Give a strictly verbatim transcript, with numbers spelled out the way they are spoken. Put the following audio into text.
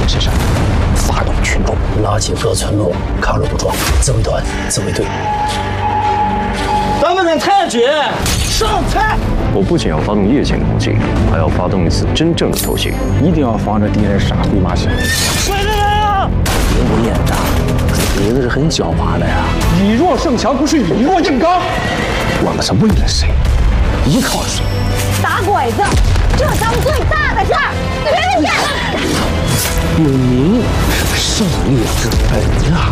身上，发动群众，拉起各村落抗日武装，自卫团、自卫队。 咱们的太君上菜！ 我不仅要发动夜间攻击，还要发动一次真正的偷袭， 一定要防着敌人杀回马枪。 快点啊！ 人不眼大，别的是很狡猾的呀。 以弱胜强不是以弱硬刚， 我们是为了谁，依靠谁？ 打鬼子，这咱们最大的事儿，别人家。 有您，胜利之本啊！